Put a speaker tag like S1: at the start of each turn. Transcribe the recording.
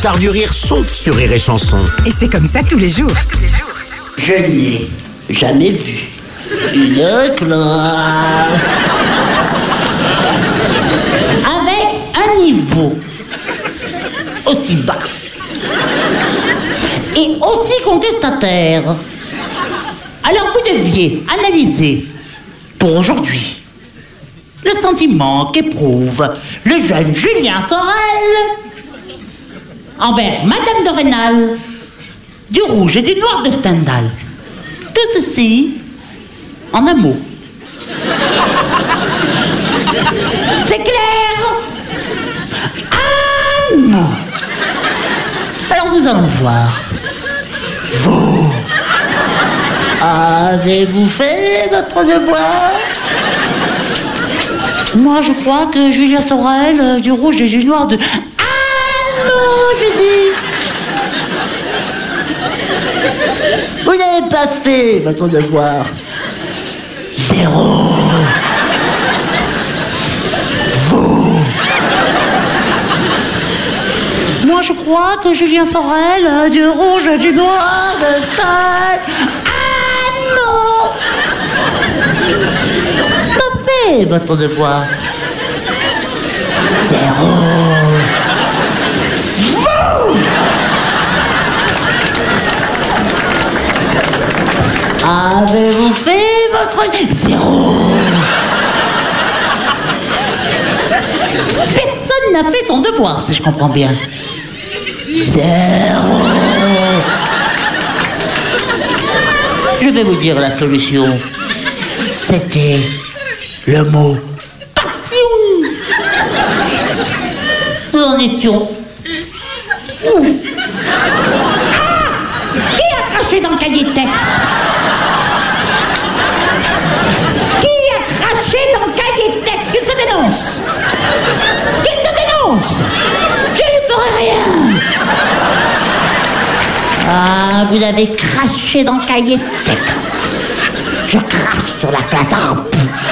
S1: stars du rire sont sur Rire et Chanson.
S2: Et c'est comme ça tous les jours.
S3: Je n'ai jamais vu une cloche avec un niveau aussi bas et aussi contestataire. Alors vous deviez analyser pour aujourd'hui le sentiment qu'éprouve le jeune Julien Sorel envers Madame de Rênal, du rouge et du noir de Stendhal. Tout ceci en un mot. C'est clair? Ah non. Alors nous allons voir. Vous, avez-vous fait votre devoir? Moi, je crois que Julien Sorel, du rouge et du noir de... Ah non, je dis. Vous n'avez pas fait votre devoir. 0. Vous. Moi, je crois que Julien Sorel, du rouge et du noir de Stendhal... Ah non. Pas fait votre devoir. 0. Avez-vous fait votre... 0. Personne n'a fait son devoir, si je comprends bien. 0. Je vais vous dire la solution. C'était le mot passion. Nous en étions où? Qui a craché dans le cahier de texte? Qui a craché dans le cahier de texte? Qu'il se dénonce! Qu'il se dénonce! Je ne ferai rien! Ah, vous avez craché dans le cahier de texte. Je crache sur la classe.